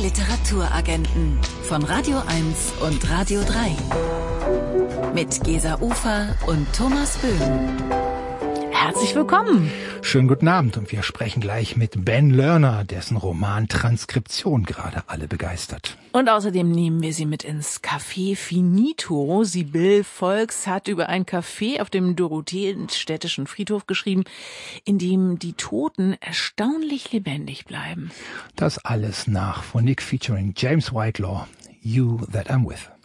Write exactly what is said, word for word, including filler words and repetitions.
Literaturagenten von Radio eins und Radio drei. Mit Gesa Ufer und Thomas Böhm. Herzlich willkommen. Schönen guten Abend und wir sprechen gleich mit Ben Lerner, dessen Roman Transkription gerade alle begeistert. Und außerdem nehmen wir Sie mit ins Café Finito. Sibylle Volks hat über ein Café auf dem Dorotheenstädtischen Friedhof geschrieben, in dem die Toten erstaunlich lebendig bleiben. Das alles nach Phonic featuring James Whitelaw, You That I'm With.